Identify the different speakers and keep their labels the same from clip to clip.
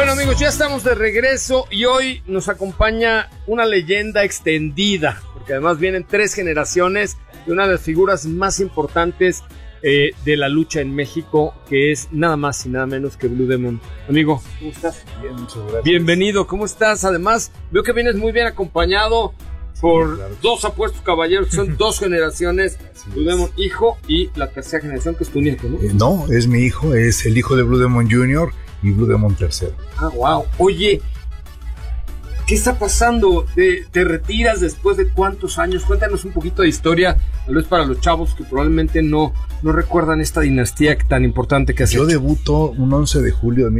Speaker 1: Bueno, amigos, ya estamos de regreso y hoy nos acompaña una leyenda extendida, porque además vienen 3 generaciones de una de las figuras más importantes de la lucha en México, que es nada más y nada menos que Blue Demon. Amigo, ¿cómo estás?
Speaker 2: Bien, muchas gracias.
Speaker 1: Bienvenido, ¿cómo estás? Además, veo que vienes muy bien acompañado por claro, 2 apuestos caballeros, que son 2 generaciones, Blue Demon hijo y la tercera generación, que es tu nieto, ¿no?
Speaker 2: No, es mi hijo, es el hijo de Blue Demon Jr. y Blue Demon tercero.
Speaker 1: Ah, wow. Oye, ¿qué está pasando? ¿Te retiras después de cuántos años? Cuéntanos un poquito de historia, tal vez para los chavos que probablemente no recuerdan esta dinastía tan importante que has hecho.
Speaker 2: Yo debuto un 11 de julio de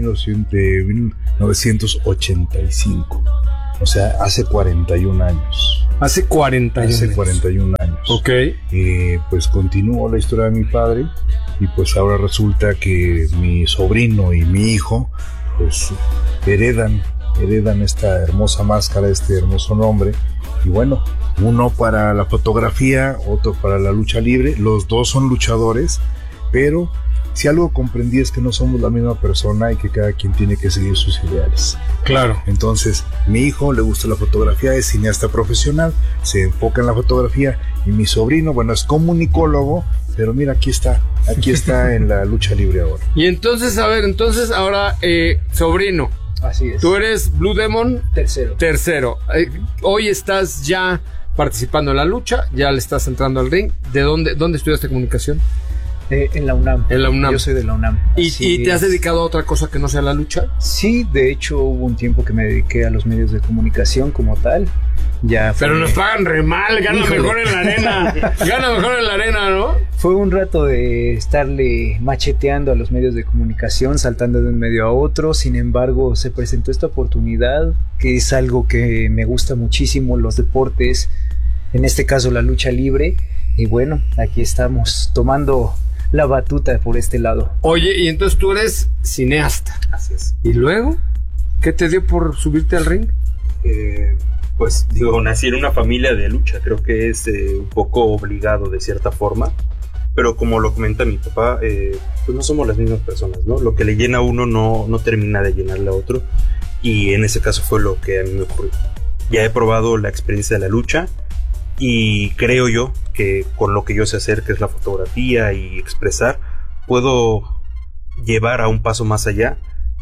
Speaker 2: 1985, o sea, hace 41 años.
Speaker 1: Hace 41 años.
Speaker 2: Ok. Pues continúo la historia de mi padre y pues ahora resulta que mi sobrino y mi hijo pues heredan esta hermosa máscara, este hermoso nombre, y bueno, uno para la fotografía, otro para la lucha libre. Los 2 son luchadores, pero si algo comprendí es que no somos la misma persona y que cada quien tiene que seguir sus ideales.
Speaker 1: Claro. Entonces,
Speaker 2: mi hijo le gusta la fotografía, es cineasta profesional, se enfoca en la fotografía, y mi sobrino, bueno, es comunicólogo, pero mira, aquí está en la lucha libre ahora.
Speaker 1: Y entonces, ahora, sobrino.
Speaker 3: Así es.
Speaker 1: Tú eres Blue Demon tercero. Hoy estás ya participando en la lucha, ya le estás entrando al ring. ¿De dónde estudiaste comunicación?
Speaker 3: En la UNAM.
Speaker 1: En la UNAM.
Speaker 3: Yo soy de la UNAM.
Speaker 1: ¿Y te has dedicado a otra cosa que no sea la lucha?
Speaker 3: Sí, de hecho hubo un tiempo que me dediqué a los medios de comunicación como tal.
Speaker 1: Pero nos pagan re mal, gana mejor en la arena, ¿no?
Speaker 3: Fue un rato de estarle macheteando a los medios de comunicación, saltando de un medio a otro. Sin embargo, se presentó esta oportunidad, que es algo que me gusta muchísimo, los deportes, en este caso la lucha libre. Y bueno, aquí estamos tomando la batuta por este lado.
Speaker 1: Oye, y entonces tú eres cineasta.
Speaker 3: Así es.
Speaker 1: ¿Y luego? ¿Qué te dio por subirte al ring?
Speaker 4: Pues digo, nací en una familia de lucha, creo que es un poco obligado de cierta forma, pero como lo comenta mi papá, pues no somos las mismas personas, ¿no? Lo que le llena a uno no termina de llenarle a otro, y en ese caso fue lo que a mí me ocurrió. Ya he probado la experiencia de la lucha, y creo yo que con lo que yo sé hacer, que es la fotografía y expresar, puedo llevar a un paso más allá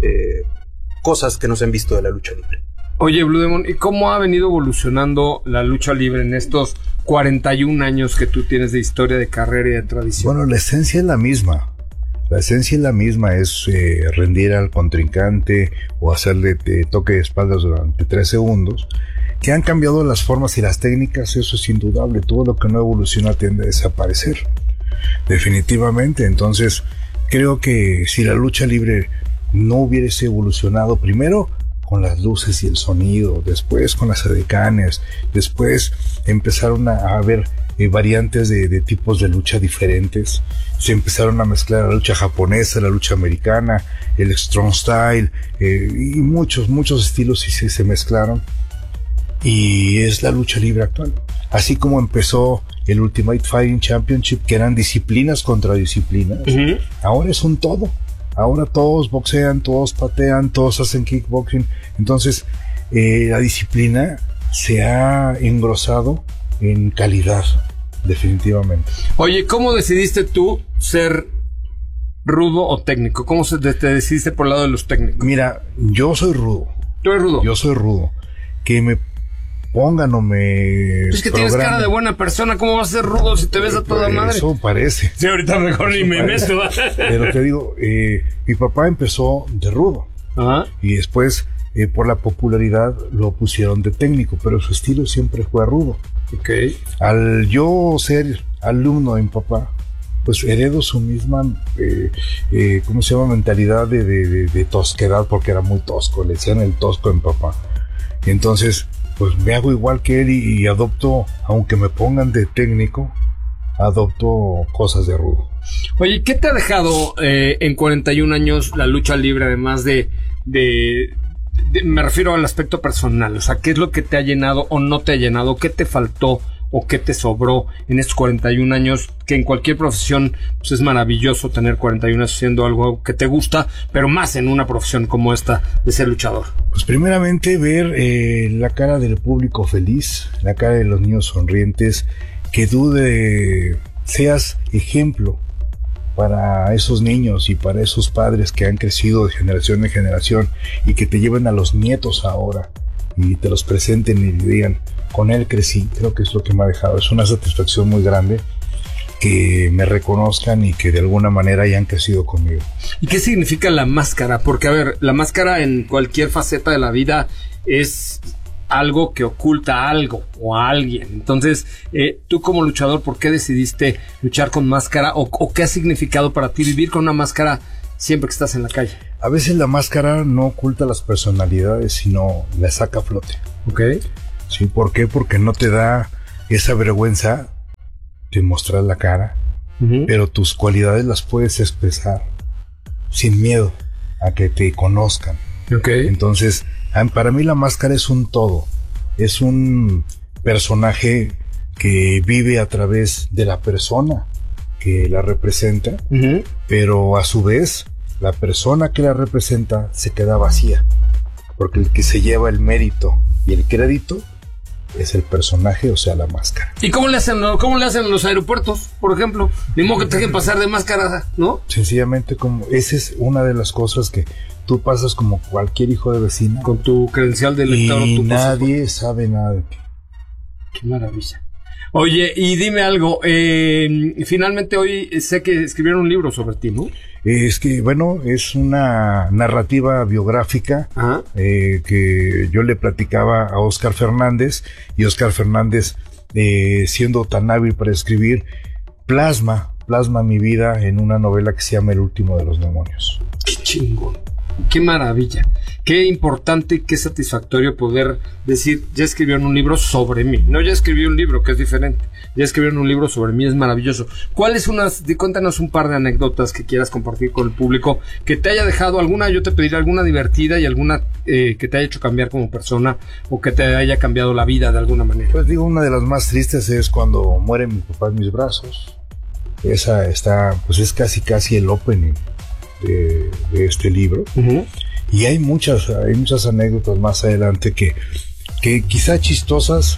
Speaker 4: cosas que no se han visto de la lucha libre.
Speaker 1: Oye, Blue Demon, ¿y cómo ha venido evolucionando la lucha libre en estos 41 años que tú tienes de historia, de carrera y de tradición?
Speaker 2: Bueno, la esencia es la misma. La esencia es la misma, es rendir al contrincante o hacerle toque de espaldas durante 3 segundos. Que han cambiado las formas y las técnicas, eso es indudable. Todo lo que no evoluciona tiende a desaparecer, definitivamente. Entonces, creo que si la lucha libre no hubiese evolucionado, primero con las luces y el sonido, después con las edecanes, después empezaron a haber variantes de tipos de lucha diferentes, se empezaron a mezclar la lucha japonesa, la lucha americana, el strong style, y muchos estilos y se mezclaron, y es la lucha libre actual. Así como empezó el Ultimate Fighting Championship, que eran disciplinas contra disciplinas, ahora es un todo. Ahora todos boxean, todos patean, todos hacen kickboxing. Entonces, la disciplina se ha engrosado en calidad, definitivamente.
Speaker 1: Oye, ¿cómo decidiste tú ser rudo o técnico? ¿Cómo te decidiste por el lado de los técnicos?
Speaker 2: Mira, yo soy rudo.
Speaker 1: ¿Tú eres rudo?
Speaker 2: Yo soy rudo. Que me pongan o me...
Speaker 1: Es que tienes cara de buena persona, ¿cómo vas a ser rudo si te ves a toda madre?
Speaker 2: Eso parece.
Speaker 1: Sí, ahorita mejor ni me meto.
Speaker 2: Pero te digo, mi papá empezó de rudo.
Speaker 1: Ajá.
Speaker 2: Y después, por la popularidad, lo pusieron de técnico, pero su estilo siempre fue rudo.
Speaker 1: Ok.
Speaker 2: Al yo ser alumno de mi papá, pues heredo su misma, ¿cómo se llama? Mentalidad de tosquedad, porque era muy tosco, le decían el tosco en papá. Y entonces, pues me hago igual que él y adopto, aunque me pongan de técnico, adopto cosas de rudo.
Speaker 1: Oye, ¿qué te ha dejado en 41 años la lucha libre, además de me refiero al aspecto personal? O sea, ¿qué es lo que te ha llenado o no te ha llenado? ¿Qué te faltó o qué te sobró en estos 41 años, que en cualquier profesión pues es maravilloso tener 41 años haciendo algo que te gusta, pero más en una profesión como esta de ser luchador?
Speaker 2: Pues primeramente ver la cara del público feliz, la cara de los niños sonrientes, que seas ejemplo para esos niños y para esos padres que han crecido de generación en generación y que te lleven a los nietos ahora y te los presenten y digan, con él crecí. Creo que es lo que me ha dejado. Es una satisfacción muy grande que me reconozcan y que de alguna manera hayan crecido conmigo.
Speaker 1: ¿Y qué significa la máscara? Porque, a ver, la máscara en cualquier faceta de la vida es algo que oculta algo o a alguien. Entonces, tú como luchador, ¿por qué decidiste luchar con máscara? ¿O qué ha significado para ti vivir con una máscara siempre que estás en la calle?
Speaker 2: A veces la máscara no oculta las personalidades, sino las saca a flote.
Speaker 1: Ok.
Speaker 2: ¿Sí? ¿Por qué? Porque no te da esa vergüenza de mostrar la cara, pero tus cualidades las puedes expresar sin miedo a que te conozcan.
Speaker 1: Okay.
Speaker 2: Entonces, para mí la máscara es un todo, es un personaje que vive a través de la persona que la representa, pero a su vez la persona que la representa se queda vacía, porque el que se lleva el mérito y el crédito es el personaje, o sea, la máscara.
Speaker 1: ¿Y cómo le hacen en los aeropuertos, por ejemplo? Ni modo que te dejen pasar de máscara, ¿no?
Speaker 2: Sencillamente, esa es una de las cosas que tú pasas como cualquier hijo de vecina.
Speaker 1: Con tu credencial de lector.
Speaker 2: Y nadie sabe nada de ti.
Speaker 1: Qué maravilla. Oye, y dime algo, finalmente hoy sé que escribieron un libro sobre ti, ¿no?
Speaker 2: Es que, bueno, es una narrativa biográfica que yo le platicaba a Óscar Fernández, y Óscar Fernández, siendo tan hábil para escribir, plasma mi vida en una novela que se llama El último de los demonios.
Speaker 1: ¡Qué chingón! ¡Qué maravilla! Qué importante y qué satisfactorio poder decir, ya escribieron un libro sobre mí. No, ya escribí un libro, que es diferente. Ya escribieron un libro sobre mí, es maravilloso. Cuéntanos un par de anécdotas que quieras compartir con el público, que te haya dejado alguna, yo te pediré alguna divertida y alguna que te haya hecho cambiar como persona, o que te haya cambiado la vida de alguna manera.
Speaker 2: Pues digo, una de las más tristes es cuando muere mi papá en mis brazos. Esa pues es casi el opening de este libro. Y hay muchas anécdotas más adelante que quizá chistosas,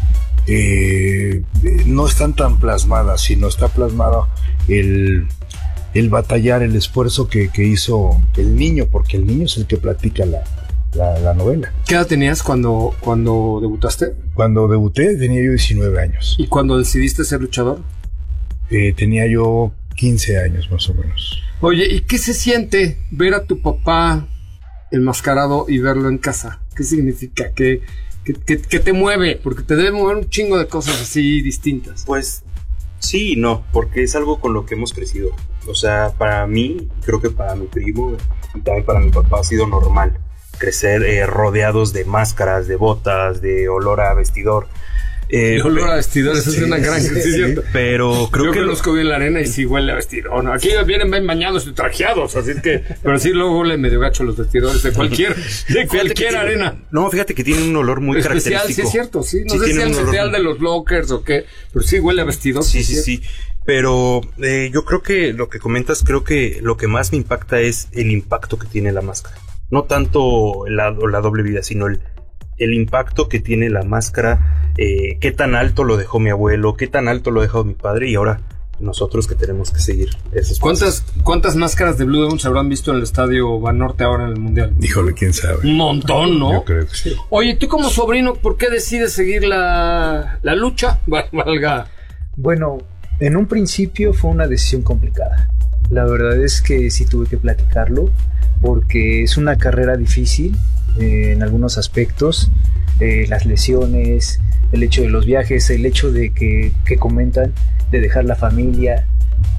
Speaker 2: no están tan plasmadas, sino está plasmado el batallar, el esfuerzo que hizo el niño, porque el niño es el que platica la novela.
Speaker 1: ¿Qué edad tenías cuando debutaste?
Speaker 2: Cuando debuté tenía yo 19 años.
Speaker 1: ¿Y cuando decidiste ser luchador?
Speaker 2: Tenía yo 15 años más o menos.
Speaker 1: Oye, ¿y qué se siente ver a tu papá enmascarado y verlo en casa? ¿Qué significa? ¿Qué te mueve? Porque te debe mover un chingo de cosas así distintas.
Speaker 4: Pues sí y no, porque es algo con lo que hemos crecido. O sea, para mí, creo que para mi primo y también para mi papá ha sido normal crecer rodeados de máscaras, de botas, de olor a vestidor.
Speaker 1: Olor a vestidor, eso es una gran cierto.
Speaker 4: Pero creo que
Speaker 1: los comí en la arena y sí huele a vestidor. No, aquí vienen bien bañados y trajeados, así es que, pero sí luego huele medio gacho los vestidores de cualquier arena.
Speaker 4: No, fíjate que tiene un olor muy
Speaker 1: especial,
Speaker 4: característico.
Speaker 1: Sí es cierto, sí. No sé si es especial de los lockers o qué, pero sí huele a vestidor.
Speaker 4: Sí. Pero yo creo que lo que comentas, creo que lo que más me impacta es el impacto que tiene la máscara. No tanto la doble vida, sino el impacto que tiene la máscara, qué tan alto lo dejó mi abuelo, qué tan alto lo dejó mi padre, y ahora nosotros que tenemos que seguir esos pasos.
Speaker 1: ¿Cuántas máscaras de Blue Demon se habrán visto en el Estadio Banorte ahora en el Mundial?
Speaker 2: Híjole, quién sabe.
Speaker 1: Un montón, ¿no?
Speaker 2: Yo creo que sí.
Speaker 1: Oye, tú como sobrino, ¿por qué decides seguir la lucha? Valga.
Speaker 3: Bueno, en un principio fue una decisión complicada. La verdad es que sí tuve que platicarlo, porque es una carrera difícil en algunos aspectos, las lesiones, el hecho de los viajes, el hecho de que comentan de dejar la familia,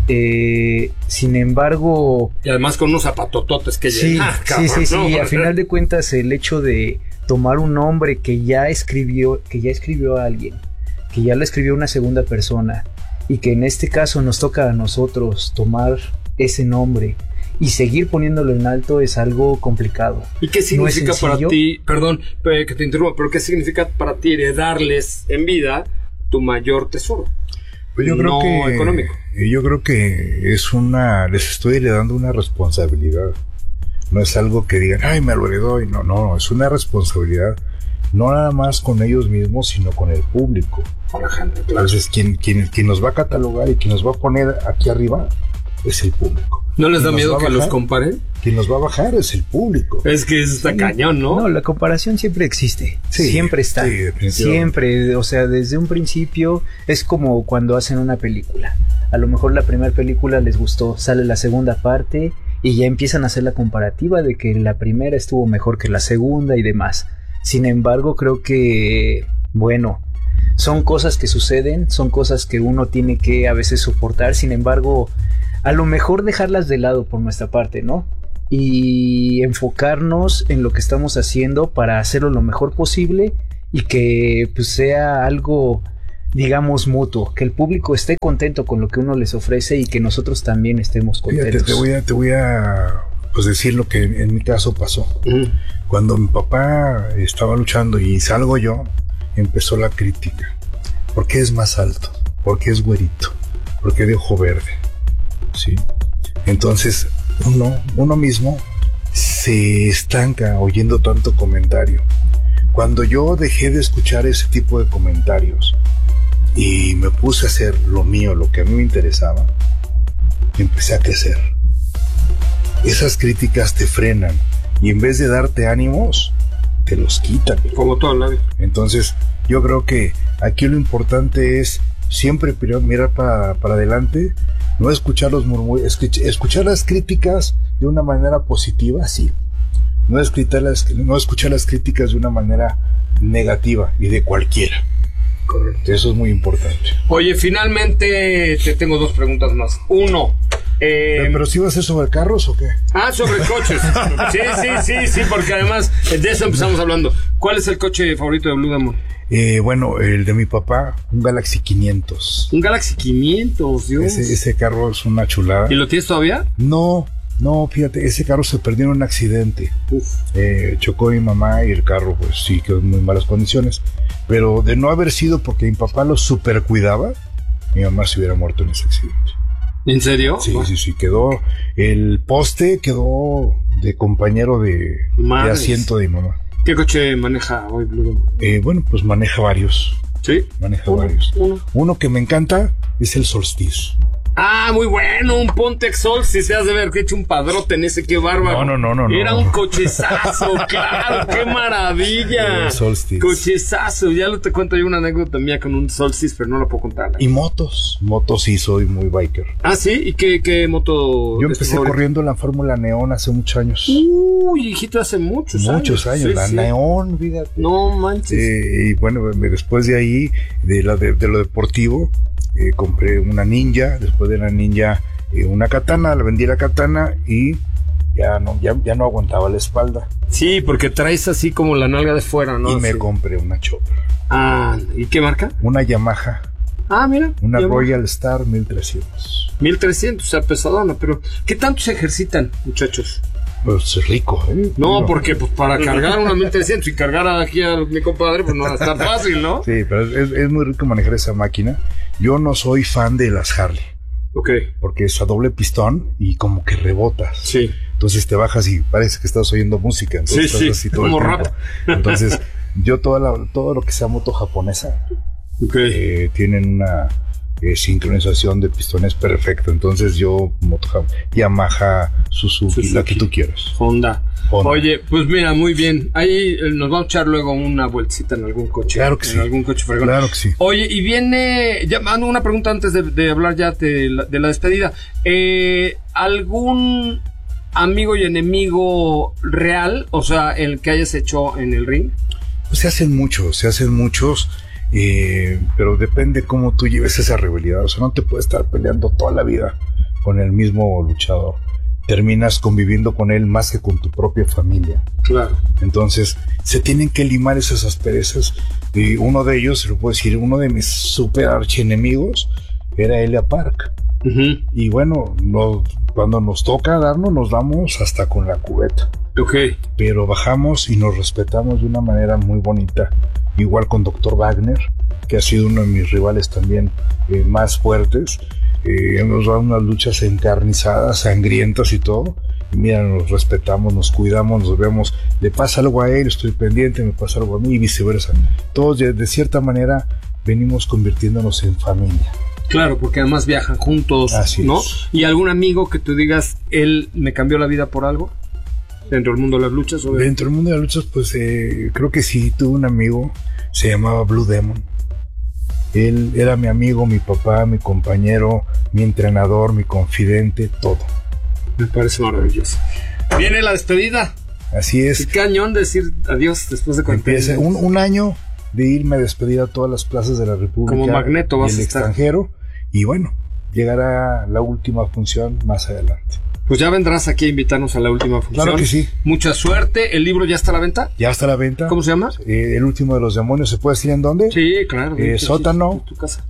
Speaker 3: sin embargo,
Speaker 1: y además con unos zapatototes que
Speaker 3: sí,
Speaker 1: cabrón,
Speaker 3: sí, a final de cuentas el hecho de tomar un nombre que ya escribió a alguien, que ya lo escribió una segunda persona, y que en este caso nos toca a nosotros tomar ese nombre y seguir poniéndolo en alto, es algo complicado.
Speaker 1: ¿Y qué significa para ti, perdón que te interrumpa, pero qué significa para ti heredarles en vida tu mayor tesoro.
Speaker 2: Pues yo creo
Speaker 1: no
Speaker 2: que
Speaker 1: económico.
Speaker 2: Yo creo que les estoy heredando una responsabilidad. No es algo que digan, ay, me lo heredó. No, es una responsabilidad. No nada más con ellos mismos, sino con el público.
Speaker 1: Con la gente, claro.
Speaker 2: Entonces, quien nos va a catalogar y quien nos va a poner aquí arriba es el público.
Speaker 1: ¿No les da
Speaker 2: ¿Quién nos
Speaker 1: miedo
Speaker 2: va a
Speaker 1: que los
Speaker 2: bajar?
Speaker 1: comparen?
Speaker 2: Quien nos va a bajar es el público.
Speaker 1: Es que eso está cañón, ¿no?
Speaker 3: No, la comparación siempre existe.
Speaker 2: Sí,
Speaker 3: siempre está.
Speaker 2: sí, definitivamente.
Speaker 3: Siempre. O sea, desde un principio es como cuando hacen una película. A lo mejor la primera película les gustó, sale la segunda parte y ya empiezan a hacer la comparativa de que la primera estuvo mejor que la segunda y demás. Sin embargo, creo que, bueno, son cosas que suceden, son cosas que uno tiene que a veces soportar. Sin embargo, a lo mejor dejarlas de lado por nuestra parte, ¿no? Y enfocarnos en lo que estamos haciendo para hacerlo lo mejor posible y que pues sea algo, digamos, mutuo, que el público esté contento con lo que uno les ofrece y que nosotros también estemos contentos.
Speaker 2: Fíjate, te voy a pues decir lo que en mi caso pasó. Cuando mi papá estaba luchando y salgo yo, empezó la crítica. ¿Por qué es más alto? ¿Por qué es güerito? ¿Por qué de ojo verde? ¿Sí? Entonces uno mismo se estanca oyendo tanto comentario. Cuando yo dejé de escuchar ese tipo de comentarios y me puse a hacer lo mío, lo que a mí me interesaba, empecé a crecer. Esas críticas te frenan y en vez de darte ánimos, te los quitan.
Speaker 1: Como todo en la vida.
Speaker 2: Entonces, yo creo que aquí lo importante es siempre mirar para adelante, no escuchar los murmullos, escuchar las críticas de una manera positiva, sí. No escuchar las críticas de una manera negativa y de cualquiera. Correcto. Eso es muy importante.
Speaker 1: Oye, finalmente te tengo dos preguntas más. Uno,
Speaker 2: ¿pero si va a ser sobre carros o qué?
Speaker 1: Sobre coches. Sí, porque además de eso empezamos hablando. ¿Cuál es el coche favorito de Blue Demon?
Speaker 2: Bueno, el de mi papá, un Galaxy 500.
Speaker 1: Un Galaxy 500, Dios.
Speaker 2: Ese carro es una chulada.
Speaker 1: ¿Y lo tienes todavía?
Speaker 2: No, fíjate, ese carro se perdió en un accidente. Chocó mi mamá y el carro, pues sí, quedó en muy malas condiciones. Pero de no haber sido porque mi papá lo super cuidaba, mi mamá se hubiera muerto en ese accidente.
Speaker 1: ¿En serio?
Speaker 2: Sí, quedó, el poste quedó de compañero de asiento de mi mamá.
Speaker 1: ¿Qué coche maneja hoy Blue Demon?
Speaker 2: Bueno, pues maneja varios.
Speaker 1: ¿Sí?
Speaker 2: Maneja varios. Uno que me encanta es el Solstice.
Speaker 1: Ah, muy bueno, un Pontex Solstice, se has de ver que he hecho un padrote en ese, qué bárbaro.
Speaker 2: No.
Speaker 1: Era un cochezazo, claro, qué maravilla.
Speaker 2: El Solstice.
Speaker 1: Cochezazo, ya te cuento yo una anécdota mía con un Solstice, pero no la puedo contar.
Speaker 2: Y motos sí, soy muy biker.
Speaker 1: Ah, ¿sí? ¿Y qué moto?
Speaker 2: Yo empecé corriendo la Fórmula Neón hace muchos años.
Speaker 1: Uy, hijito, hace muchos años.
Speaker 2: Sí, la Neón, fíjate.
Speaker 1: No manches.
Speaker 2: Y bueno, después de ahí, de lo deportivo, compré una Ninja, después de la Ninja una Katana, la vendí la Katana y ya no aguantaba la espalda.
Speaker 1: Sí, porque traes así como la nalga de fuera, ¿no?
Speaker 2: Y me compré una Chopper.
Speaker 1: Ah, ¿y qué marca?
Speaker 2: Una Yamaha.
Speaker 1: Ah, mira.
Speaker 2: Una Royal Star 1300.
Speaker 1: 1300, o sea, pesadona, pero ¿qué tanto se ejercitan, muchachos?
Speaker 2: Pues es rico, ¿eh?
Speaker 1: No, porque pues para cargar una 1300 y cargar aquí a mi compadre, pues no va a estar fácil, ¿no?
Speaker 2: Sí, pero es muy rico manejar esa máquina. Yo no soy fan de las Harley.
Speaker 1: Ok.
Speaker 2: Porque es a doble pistón y como que rebotas.
Speaker 1: Sí.
Speaker 2: Entonces te bajas y parece que estás oyendo música. Entonces
Speaker 1: sí,
Speaker 2: así todo
Speaker 1: como
Speaker 2: el tiempo.
Speaker 1: rap.
Speaker 2: Entonces, yo todo lo que sea moto japonesa, tienen una sincronización de pistones perfecta. Entonces yo Yamaha, Suzuki, la que tú quieras.
Speaker 1: Honda. Oye, pues mira, muy bien. Ahí nos vamos a echar luego una vueltita en algún coche.
Speaker 2: Claro que sí.
Speaker 1: En algún coche fregón.
Speaker 2: Claro que sí.
Speaker 1: Oye, y viene, ya mando una pregunta antes de hablar ya de la despedida. ¿Algún amigo y enemigo real, o sea, el que hayas hecho en el ring?
Speaker 2: Pues se hacen muchos. Pero depende cómo tú lleves esa rivalidad. O sea, no te puedes estar peleando toda la vida con el mismo luchador. Terminas conviviendo con él más que con tu propia familia.
Speaker 1: Claro.
Speaker 2: Entonces, se tienen que limar esas asperezas. Y uno de ellos, se lo puedo decir, uno de mis super archienemigos era Elia Park. Y bueno, cuando nos toca darnos, nos damos hasta con la cubeta. Pero bajamos y nos respetamos de una manera muy bonita. Igual con Dr. Wagner, que ha sido uno de mis rivales también más fuertes. Hemos dado unas luchas encarnizadas, sangrientas y todo. Y mira, nos respetamos, nos cuidamos, nos vemos. Le pasa algo a él, estoy pendiente, me pasa algo a mí y viceversa. Todos de cierta manera venimos convirtiéndonos en familia.
Speaker 1: Claro, porque además viajan juntos,
Speaker 2: Así
Speaker 1: ¿no?
Speaker 2: es.
Speaker 1: ¿Y algún amigo que tú digas, él me cambió la vida por algo? Dentro del mundo de las luchas, obviamente.
Speaker 2: Dentro del mundo de las luchas, pues creo que sí, tuve un amigo, se llamaba Blue Demon. Él era mi amigo, mi papá, mi compañero, mi entrenador, mi confidente, todo.
Speaker 1: Me parece maravilloso. Viene la despedida.
Speaker 2: Así es.
Speaker 1: Qué cañón decir adiós después de 40
Speaker 2: Empieza
Speaker 1: años.
Speaker 2: un año de irme a despedir a todas las plazas de la República.
Speaker 1: Como Magneto
Speaker 2: y
Speaker 1: vas
Speaker 2: el
Speaker 1: a estar.
Speaker 2: extranjero. Y bueno, llegará la última función más adelante.
Speaker 1: Pues ya vendrás aquí a invitarnos a la última función.
Speaker 2: Claro que sí.
Speaker 1: Mucha suerte. ¿El libro ya está a la venta?
Speaker 2: Ya está a la venta.
Speaker 1: ¿Cómo se llama?
Speaker 2: El último de los demonios. ¿Se puede decir en dónde?
Speaker 1: Sí, claro.
Speaker 2: Sótano.
Speaker 1: Tu casa.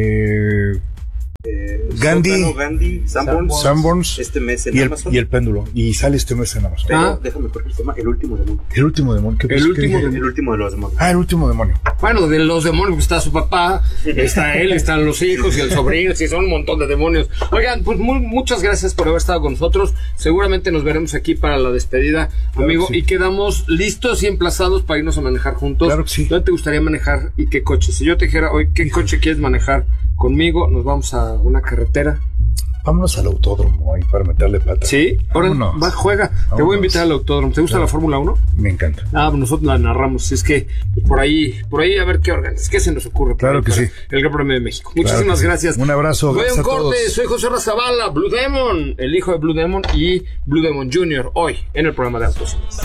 Speaker 2: Gandhi.
Speaker 4: Sótano, Gandhi, Sanborns.
Speaker 2: Sanborns.
Speaker 4: Este mes en
Speaker 2: Y
Speaker 4: Amazon.
Speaker 2: el péndulo. Y sale este mes en Amazon.
Speaker 4: Pero déjame corregir, se llama El Último Demonio.
Speaker 2: El último demonio. ¿Qué
Speaker 1: El
Speaker 2: pues,
Speaker 1: último
Speaker 2: qué dije?
Speaker 4: El último de los demonios.
Speaker 2: El último demonio.
Speaker 1: Bueno, de los demonios está su papá, está él, están los hijos y el sobrino, sí, son un montón de demonios. Oigan, pues muchas gracias por haber estado con nosotros. Seguramente nos veremos aquí para la despedida, amigo,
Speaker 2: que sí.
Speaker 1: y quedamos listos y emplazados para irnos a manejar juntos.
Speaker 2: Claro que sí.
Speaker 1: ¿Dónde te gustaría manejar y qué coche? Si yo te dijera, hoy, ¿qué coche quieres manejar conmigo? Nos vamos a una carretera.
Speaker 2: Vámonos al autódromo ahí para meterle plata.
Speaker 1: Sí, ahora
Speaker 2: Vámonos.
Speaker 1: va, juega. Te voy a
Speaker 2: Vámonos.
Speaker 1: invitar al autódromo. ¿Te gusta la Fórmula 1?
Speaker 2: Me encanta.
Speaker 1: Ah, pues nosotros la narramos. Es que por ahí a ver qué organizas, qué se nos ocurre. por
Speaker 2: Claro
Speaker 1: ahí
Speaker 2: que
Speaker 1: para
Speaker 2: sí.
Speaker 1: El Gran Premio de México.
Speaker 2: Claro
Speaker 1: Muchísimas
Speaker 2: que sí.
Speaker 1: gracias.
Speaker 2: Un abrazo.
Speaker 1: Voy a un
Speaker 2: Gracias a
Speaker 1: corte.
Speaker 2: todos.
Speaker 1: Soy José Razabala, Blue Demon, el hijo de Blue Demon y Blue Demon Jr. hoy en el programa de Autos.